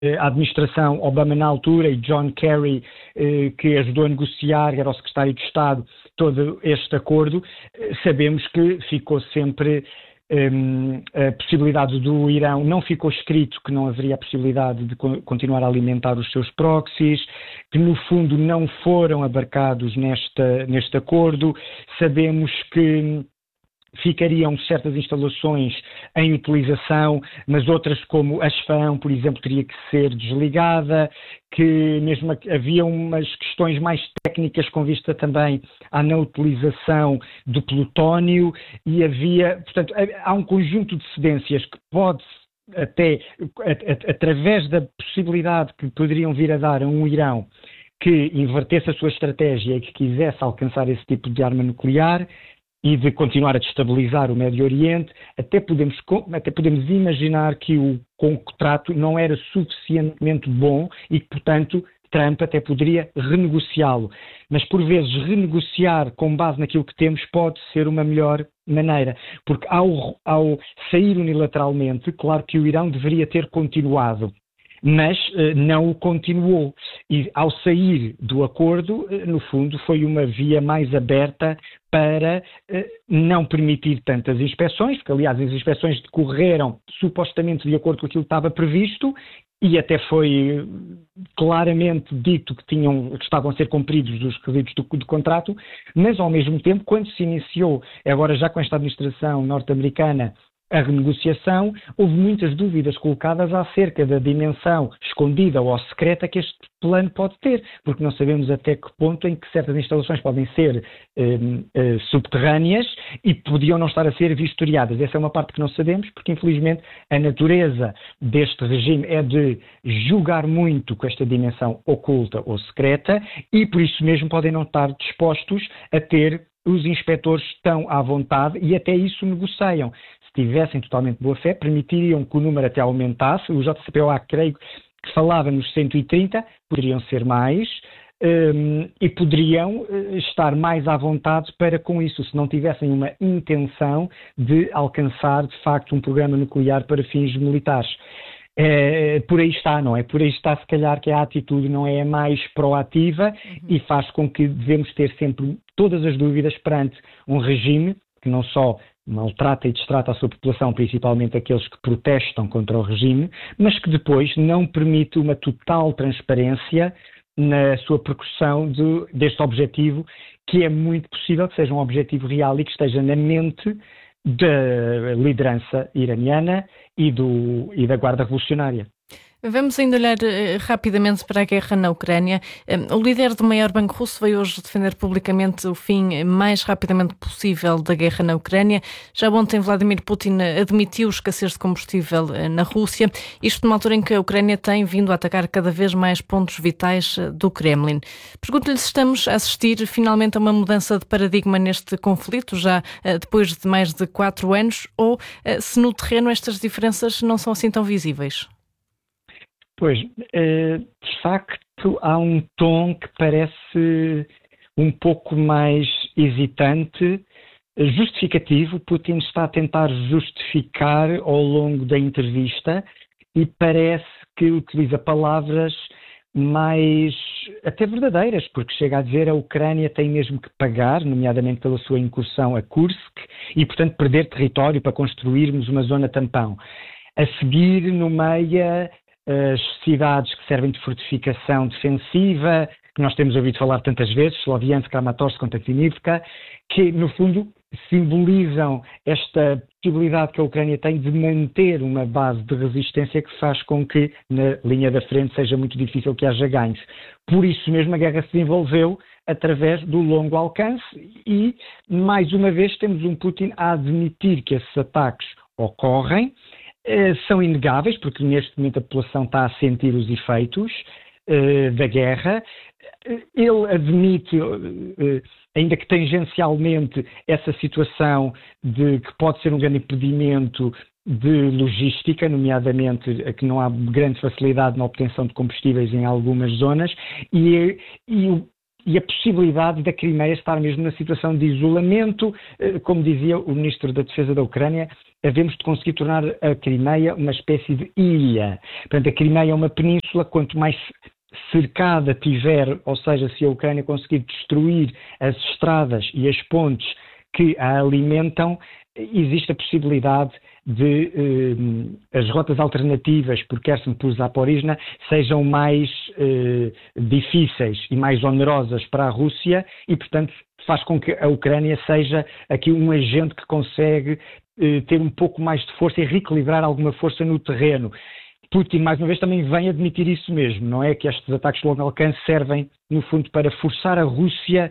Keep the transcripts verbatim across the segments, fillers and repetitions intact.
a administração Obama na altura e John Kerry, que ajudou a negociar, era o secretário de Estado, todo este acordo, sabemos que ficou sempre um, a possibilidade do Irão, não ficou escrito que não haveria a possibilidade de continuar a alimentar os seus proxies, que no fundo não foram abarcados nesta, neste acordo. Sabemos que ficariam certas instalações em utilização, mas outras, como a Isfahan, por exemplo, teria que ser desligada, que mesmo havia umas questões mais técnicas com vista também à não utilização do plutónio, e havia, portanto, há um conjunto de cedências que pode até, através da possibilidade que poderiam vir a dar a um Irão que invertesse a sua estratégia e que quisesse alcançar esse tipo de arma nuclear, e de continuar a destabilizar o Médio Oriente, até podemos, até podemos imaginar que o contrato não era suficientemente bom e que, portanto, Trump até poderia renegociá-lo. Mas, por vezes, renegociar com base naquilo que temos pode ser uma melhor maneira, porque ao, ao sair unilateralmente, claro que o Irão deveria ter continuado, mas eh, não o continuou. E ao sair do acordo, eh, no fundo, foi uma via mais aberta para eh, não permitir tantas inspeções, porque, aliás, as inspeções decorreram supostamente de acordo com aquilo que estava previsto, e até foi claramente dito que, tinham, que estavam a ser cumpridos os requisitos do, do contrato, mas, ao mesmo tempo, quando se iniciou, agora já com esta administração norte-americana, a renegociação, houve muitas dúvidas colocadas acerca da dimensão escondida ou secreta que este plano pode ter, porque não sabemos até que ponto em que certas instalações podem ser eh, eh, subterrâneas e podiam não estar a ser vistoriadas. Essa é uma parte que não sabemos, porque infelizmente a natureza deste regime é de julgar muito com esta dimensão oculta ou secreta, e por isso mesmo podem não estar dispostos a ter os inspectores tão à vontade, e até isso negociam. Se tivessem totalmente boa fé, permitiriam que o número até aumentasse. O J C P O A, creio que falava nos cento e trinta, poderiam ser mais, um, e poderiam uh, estar mais à vontade para com isso, se não tivessem uma intenção de alcançar, de facto, um programa nuclear para fins militares. É, por aí está, não é? Por aí está, se calhar, que a atitude não é a mais proativa, uhum. E faz com que devemos ter sempre todas as dúvidas perante um regime que não só maltrata e destrata a sua população, principalmente aqueles que protestam contra o regime, mas que depois não permite uma total transparência na sua percussão de, deste objetivo, que é muito possível que seja um objetivo real e que esteja na mente da liderança iraniana e, do, e da Guarda Revolucionária. Vamos ainda olhar uh, rapidamente para a guerra na Ucrânia. Um, o líder do maior banco russo veio hoje defender publicamente o fim mais rapidamente possível da guerra na Ucrânia. Já ontem Vladimir Putin admitiu escassez de combustível uh, na Rússia, isto numa altura em que a Ucrânia tem vindo a atacar cada vez mais pontos vitais uh, do Kremlin. Pergunto-lhe se estamos a assistir finalmente a uma mudança de paradigma neste conflito, já uh, depois de mais de quatro anos, ou uh, se no terreno estas diferenças não são assim tão visíveis? Pois, de facto, há um tom que parece um pouco mais hesitante, justificativo. Putin está a tentar justificar ao longo da entrevista e parece que utiliza palavras mais até verdadeiras, porque chega a dizer que a Ucrânia tem mesmo que pagar, nomeadamente pela sua incursão a Kursk, e, portanto, perder território para construirmos uma zona tampão. A seguir, nomeia as cidades que servem de fortificação defensiva, que nós temos ouvido falar tantas vezes, Sloviansk, Kramatorsk, Konstantinivka, que, no fundo, simbolizam esta possibilidade que a Ucrânia tem de manter uma base de resistência que faz com que, na linha da frente, seja muito difícil que haja ganhos. Por isso mesmo, a guerra se desenvolveu através do longo alcance e, mais uma vez, temos um Putin a admitir que esses ataques ocorrem, Uh, são inegáveis, porque neste momento a população está a sentir os efeitos uh, da guerra. Uh, ele admite, uh, ainda que tangencialmente, essa situação de que pode ser um grande impedimento de logística, nomeadamente a que não há grande facilidade na obtenção de combustíveis em algumas zonas, e, e o E a possibilidade da Crimeia estar mesmo na situação de isolamento. Como dizia o Ministro da Defesa da Ucrânia, havemos de conseguir tornar a Crimeia uma espécie de ilha. Portanto, a Crimeia é uma península, quanto mais cercada tiver, ou seja, se a Ucrânia conseguir destruir as estradas e as pontes que a alimentam, existe a possibilidade de eh, as rotas alternativas por Kherson, por Zaporizhzhia, sejam mais eh, difíceis e mais onerosas para a Rússia e, portanto, faz com que a Ucrânia seja aqui um agente que consegue eh, ter um pouco mais de força e reequilibrar alguma força no terreno. Putin, mais uma vez, também vem admitir isso mesmo, não é? Que estes ataques de longo alcance servem, no fundo, para forçar a Rússia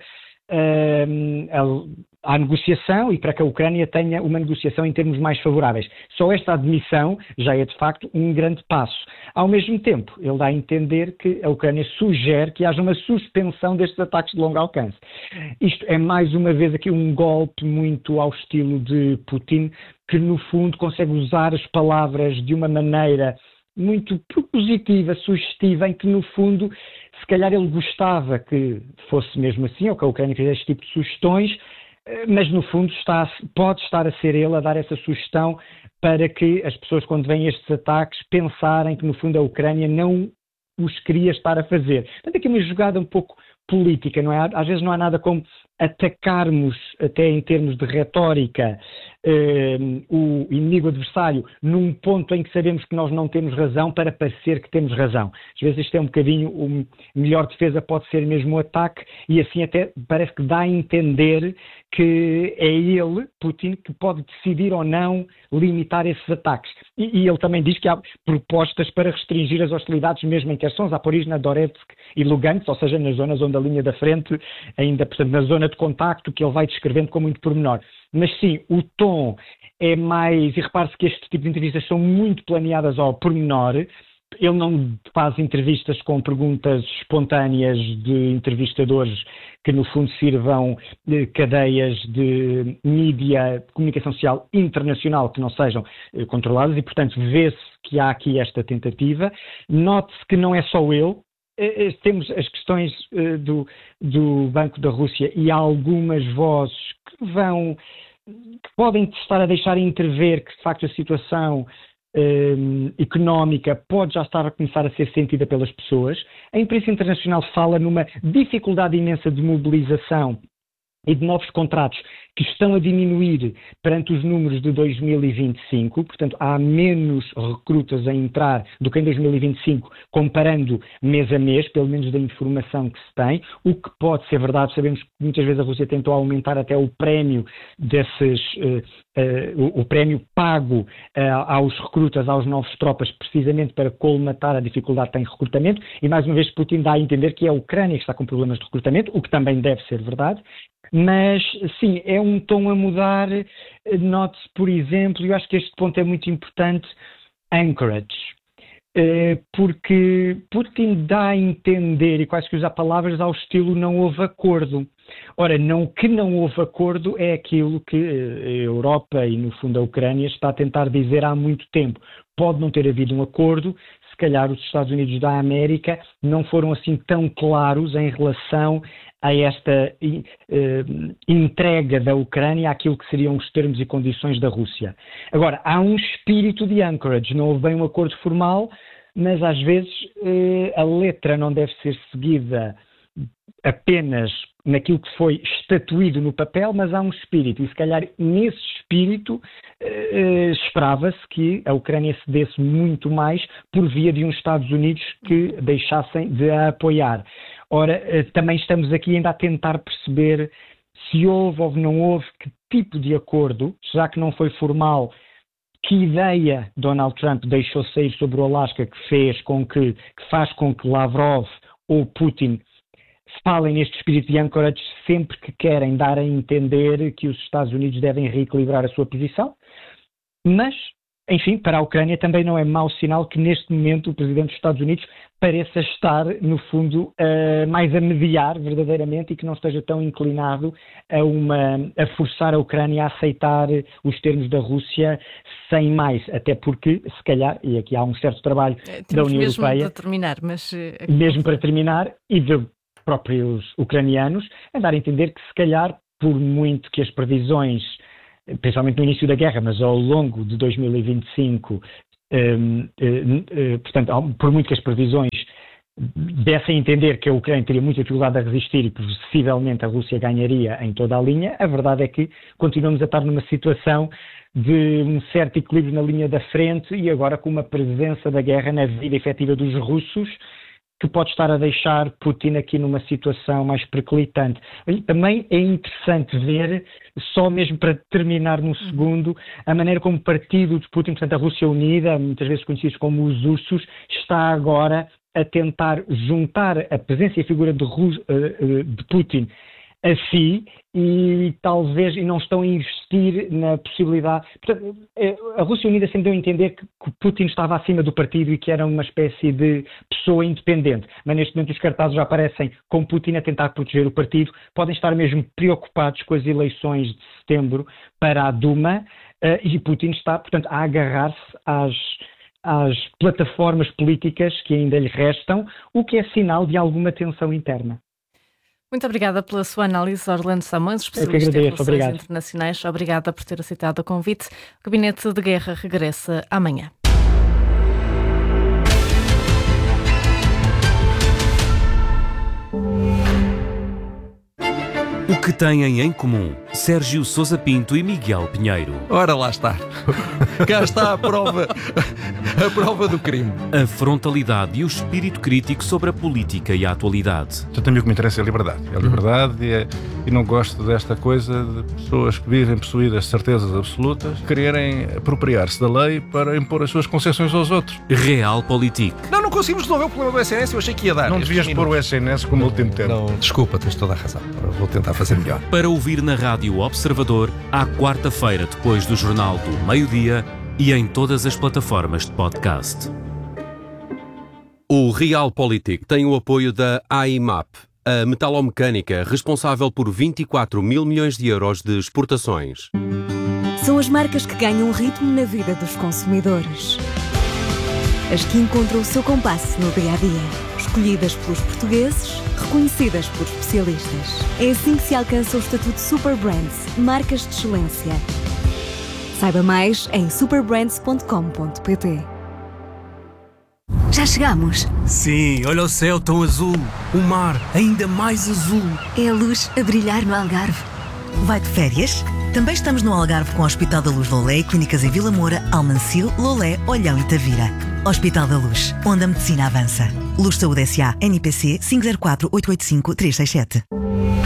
uh, à negociação e para que a Ucrânia tenha uma negociação em termos mais favoráveis. Só esta admissão já é, de facto, um grande passo. Ao mesmo tempo, ele dá a entender que a Ucrânia sugere que haja uma suspensão destes ataques de longo alcance. Isto é, mais uma vez, aqui um golpe muito ao estilo de Putin, que, no fundo, consegue usar as palavras de uma maneira muito propositiva, sugestiva, em que, no fundo, se calhar ele gostava que fosse mesmo assim, ou que a Ucrânia fizesse este tipo de sugestões, mas, no fundo, está, pode estar a ser ele a dar essa sugestão para que as pessoas, quando veem estes ataques, pensarem que, no fundo, a Ucrânia não os queria estar a fazer. Portanto, aqui uma jogada um pouco política, não é? Às vezes não há nada como atacarmos, até em termos de retórica, eh, o inimigo adversário num ponto em que sabemos que nós não temos razão para parecer que temos razão. Às vezes isto é um bocadinho, o melhor defesa pode ser mesmo o ataque e assim até parece que dá a entender que é ele, Putin, que pode decidir ou não limitar esses ataques. E, e ele também diz que há propostas para restringir as hostilidades mesmo em Kherson, Zaporizhzhia, Donetsk e Lugansk, ou seja, nas zonas onde a linha da frente, ainda, portanto, na zona de contacto, que ele vai descrevendo com muito pormenor. Mas sim, o tom é mais, e repare-se que este tipo de entrevistas são muito planeadas ao pormenor. Ele não faz entrevistas com perguntas espontâneas de entrevistadores que, no fundo, sirvam de cadeias de mídia, de comunicação social internacional que não sejam eh, controladas e, portanto, vê-se que há aqui esta tentativa. Note-se que não é só ele. Temos as questões uh, do, do Banco da Rússia e há algumas vozes que vão, que podem estar a deixar entrever que, de facto, a situação um, económica pode já estar a começar a ser sentida pelas pessoas. A imprensa internacional fala numa dificuldade imensa de mobilização e de novos contratos que estão a diminuir perante os números de dois mil e vinte e cinco, portanto há menos recrutas a entrar do que em dois mil e vinte e cinco, comparando mês a mês, pelo menos da informação que se tem, o que pode ser verdade. Sabemos que muitas vezes a Rússia tentou aumentar até o prémio desses, uh, uh, o, o prémio pago uh, aos recrutas, aos novos tropas, precisamente para colmatar a dificuldade que tem de recrutamento, e mais uma vez Putin dá a entender que é a Ucrânia que está com problemas de recrutamento, o que também deve ser verdade. Mas, sim, é um tom a mudar. Note-se, por exemplo, e eu acho que este ponto é muito importante, Anchorage. Porque Putin dá a entender, e quase que usa palavras ao estilo não houve acordo. Ora, não, que não houve acordo é aquilo que a Europa e, no fundo, a Ucrânia está a tentar dizer há muito tempo. Pode não ter havido um acordo, se calhar os Estados Unidos da América não foram assim tão claros em relação a esta uh, entrega da Ucrânia àquilo que seriam os termos e condições da Rússia. Agora, há um espírito de Anchorage, não houve bem um acordo formal, mas às vezes uh, a letra não deve ser seguida apenas naquilo que foi estatuído no papel, mas há um espírito, e se calhar nesse espírito uh, esperava-se que a Ucrânia cedesse muito mais por via de uns Estados Unidos que deixassem de a apoiar. Ora, uh, também estamos aqui ainda a tentar perceber se houve ou não houve, que tipo de acordo, já que não foi formal, que ideia Donald Trump deixou sair sobre o Alasca que fez com que, que faz com que Lavrov ou Putin falem neste espírito de Anchorage sempre que querem dar a entender que os Estados Unidos devem reequilibrar a sua posição. Mas, enfim, para a Ucrânia também não é mau sinal que neste momento o Presidente dos Estados Unidos pareça estar, no fundo, uh, mais a mediar verdadeiramente e que não esteja tão inclinado a, uma, a forçar a Ucrânia a aceitar os termos da Rússia sem mais, até porque, se calhar, e aqui há um certo trabalho é, da União mesmo Europeia, para terminar, mas, uh, mesmo para terminar, e de próprios ucranianos, a dar a entender que, se calhar, por muito que as previsões principalmente no início da guerra, mas ao longo de dois mil e vinte e cinco, um, uh, uh, portanto, por muito que as previsões dessem a entender que a Ucrânia teria muita dificuldade a resistir e possivelmente a Rússia ganharia em toda a linha, a verdade é que continuamos a estar numa situação de um certo equilíbrio na linha da frente e agora com uma presença da guerra na vida efetiva dos russos, que pode estar a deixar Putin aqui numa situação mais periclitante. E também é interessante ver, só mesmo para terminar num segundo, a maneira como o partido de Putin, portanto a Rússia Unida, muitas vezes conhecidos como os ursos, está agora a tentar juntar a presença e a figura de, Rus, de Putin a si e talvez e não estão a investir na possibilidade. Portanto, a Rússia Unida sempre deu a entender que, que Putin estava acima do partido e que era uma espécie de pessoa independente, mas neste momento os cartazes já aparecem com Putin a tentar proteger o partido, podem estar mesmo preocupados com as eleições de setembro para a Duma uh, e Putin está, portanto, a agarrar-se às às plataformas políticas que ainda lhe restam, o que é sinal de alguma tensão interna. Muito obrigada pela sua análise, Orlando Simões, especialista em relações obrigado. internacionais. Obrigada por ter aceitado o convite. O Gabinete de Guerra regressa amanhã. O que têm em comum Sérgio Sousa Pinto e Miguel Pinheiro? Ora, lá está. Cá está a prova, a prova do crime. A frontalidade e o espírito crítico sobre a política e a atualidade. Portanto, a mim o que me interessa é a liberdade. É a liberdade e, é, e não gosto desta coisa de pessoas que vivem possuídas de certezas absolutas, quererem apropriar-se da lei para impor as suas concessões aos outros. Realpolitik. Não, não conseguimos resolver o problema do S N S, eu achei que ia dar. Não devias pôr o S N S como último tempo. Não, desculpa, tens toda a razão. Vou tentar fazer melhor. Para ouvir na Rádio Observador, à quarta-feira, depois do Jornal do Meio-Dia e em todas as plataformas de podcast. O Realpolitik tem o apoio da A I M A P, a metalomecânica responsável por vinte e quatro mil milhões de euros de exportações. São as marcas que ganham ritmo na vida dos consumidores. As que encontram o seu compasso no dia-a-dia. Escolhidas pelos portugueses, reconhecidas por especialistas. É assim que se alcança o estatuto Super Brands, marcas de excelência. Saiba mais em superbrands ponto com ponto pt. Já chegamos. Sim, olha o céu tão azul, o mar ainda mais azul. É a luz a brilhar no Algarve. Vai de férias? Também estamos no Algarve com o Hospital da Luz Lolé e clínicas em Vila Moura, Almancil, Lolé, Olhão e Tavira. Hospital da Luz, onde a medicina avança. Luz Saúde S A, N I P C cinco zero quatro oito oito cinco três seis sete.